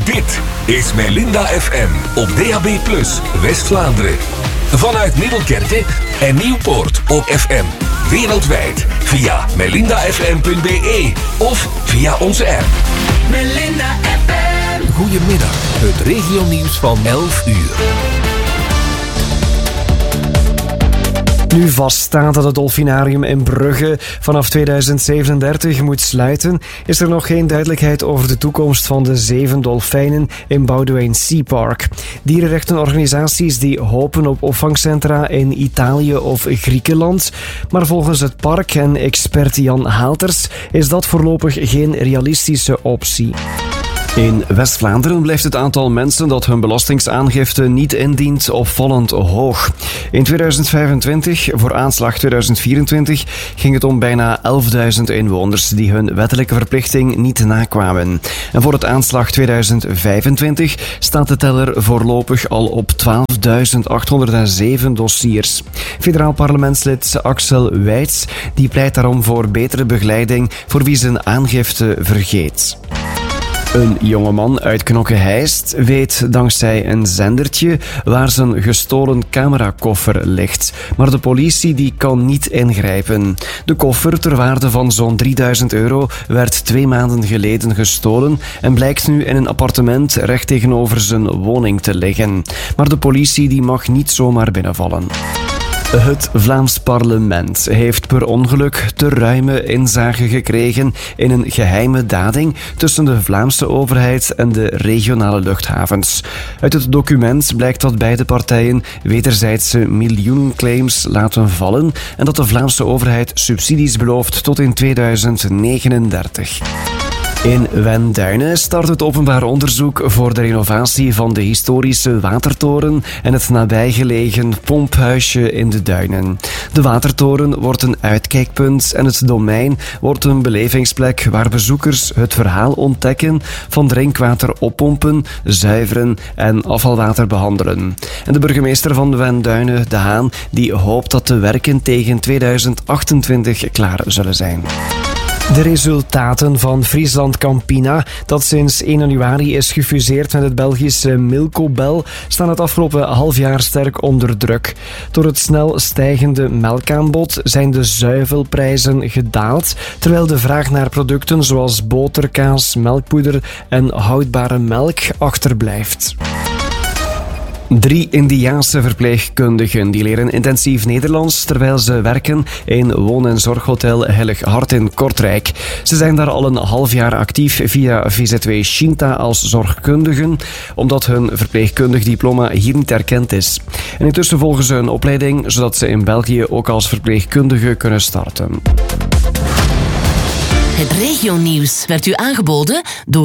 Dit is Melinda FM op DAB+ West-Vlaanderen. Vanuit Middelkerke en Nieuwpoort op FM. Wereldwijd via melindafm.be of via onze app. Melinda FM. Goedemiddag, het regionieuws van 11 uur. Nu vaststaat dat het Dolfinarium in Brugge vanaf 2037 moet sluiten, is er nog geen duidelijkheid over de toekomst van de 7 dolfijnen in Boudewijn Sea Park. Dierenrechtenorganisaties die hopen op opvangcentra in Italië of Griekenland, maar volgens het park en expert Jan Haalters is dat voorlopig geen realistische optie. In West-Vlaanderen blijft het aantal mensen dat hun belastingaangifte niet indient opvallend hoog. In 2025, voor aanslag 2024, ging het om bijna 11.000 inwoners die hun wettelijke verplichting niet nakwamen. En voor het aanslag 2025 staat de teller voorlopig al op 12.807 dossiers. Federaal parlementslid Axel Wijts die pleit daarom voor betere begeleiding voor wie zijn aangifte vergeet. Een jongeman uit Knokke-Heist weet dankzij een zendertje waar zijn gestolen camerakoffer ligt. Maar de politie die kan niet ingrijpen. De koffer ter waarde van zo'n €3.000 werd 2 maanden geleden gestolen en blijkt nu in een appartement recht tegenover zijn woning te liggen. Maar de politie die mag niet zomaar binnenvallen. Het Vlaams parlement heeft per ongeluk te ruime inzage gekregen in een geheime dading tussen de Vlaamse overheid en de regionale luchthavens. Uit het document blijkt dat beide partijen wederzijdse miljoenenclaims laten vallen en dat de Vlaamse overheid subsidies belooft tot in 2039. In Wenduinen start het openbaar onderzoek voor de renovatie van de historische watertoren en het nabijgelegen pomphuisje in de Duinen. De watertoren wordt een uitkijkpunt en het domein wordt een belevingsplek waar bezoekers het verhaal ontdekken van drinkwater oppompen, zuiveren en afvalwater behandelen. En de burgemeester van Wenduinen, De Haan, die hoopt dat de werken tegen 2028 klaar zullen zijn. De resultaten van Friesland Campina, dat sinds 1 januari is gefuseerd met het Belgische Milcobel, staan het afgelopen half jaar sterk onder druk. Door het snel stijgende melkaanbod zijn de zuivelprijzen gedaald, terwijl de vraag naar producten zoals boter, kaas, melkpoeder en houdbare melk achterblijft. 3 Indiaanse verpleegkundigen die leren intensief Nederlands terwijl ze werken in woon- en zorghotel Heilig Hart in Kortrijk. Ze zijn daar al een half jaar actief via VZW Shinta als zorgkundigen, omdat hun verpleegkundig diploma hier niet erkend is. En intussen volgen ze een opleiding, zodat ze in België ook als verpleegkundige kunnen starten. Het regionieuws werd u aangeboden door